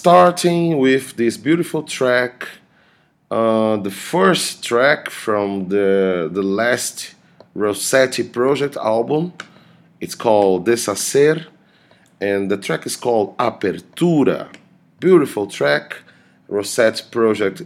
starting with this beautiful track, the first track from the last Rossetti Project album. It's called Deshacer, and the track is called Apertura. Beautiful track. Rossetti Project.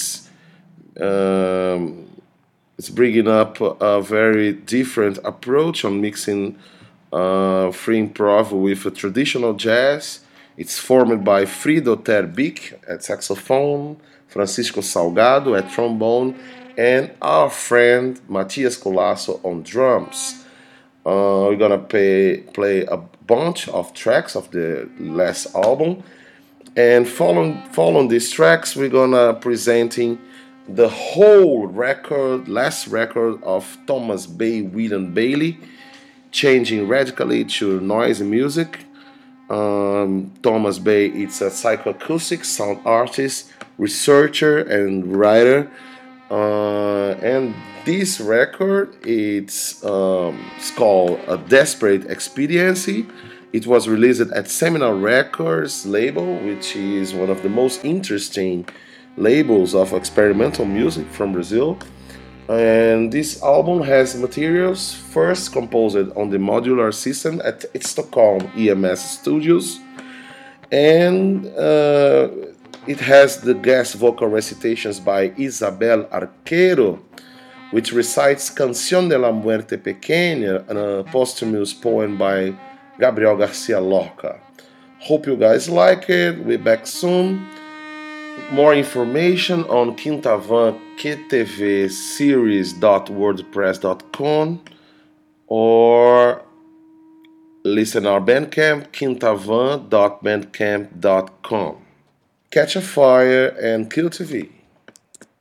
Um, it's bringing up a very different approach on mixing free improv with a traditional jazz. It's formed by Frido Terbic at saxophone, Francisco Salgado at trombone, and our friend Matias Colasso on drums. We're gonna play a bunch of tracks of the last album, and following these tracks, we're gonna presenting the whole record, last record of Thomas Bay William Bailey, changing radically to noisy music. Thomas Bay is a psychoacoustic sound artist, researcher, and writer. And this record it's called A Desperate Expediency. It was released at Seminal Records label, which is one of the most interesting labels of experimental music from Brazil. And this album has materials first composed on the modular system at Stockholm EMS Studios, and it has the guest vocal recitations by Isabel Arquero, which recites Canción de la Muerte Pequeña, a posthumous poem by Gabriel Garcia Lorca. Hope you guys like it. We're back soon. More information on Quintavan series.wordpress.com, or listen our Bandcamp, quintavan.bandcamp.com. Catch a fire and kill TV.